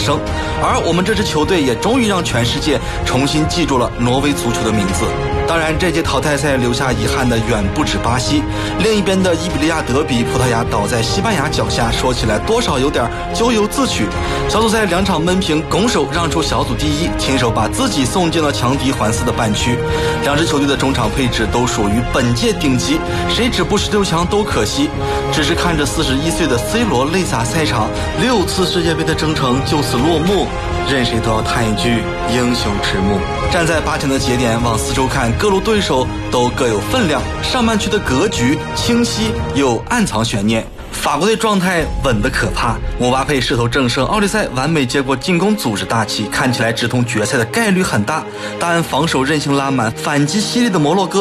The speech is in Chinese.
胜。而我们这支球队也终于让全世界重新记住了挪威足球的名字。当然，这届淘汰赛留下遗憾的远不止巴西，另一边的伊比利亚德比，葡萄牙倒在西班牙脚下，说起来多少有点咎由自取。小组赛2场闷平，拱手让出小组第1，亲手把自己送进了强敌环4的半区。两支球队的中场配置都属于本届顶级，谁止步16强都可惜。只是看着41岁的 C 罗泪洒赛场，6次世界杯的征程就此落幕，任谁都要叹一句英雄迟暮。站在8强的节点往四周看，各路对手都各有分量，上半区的格局清晰又暗藏悬念。法国队状态稳得可怕，姆巴佩势头正盛，奥利赛完美接过进攻组织大旗，看起来直通决赛的概率很大。但防守韧性拉满，反击犀利的摩洛哥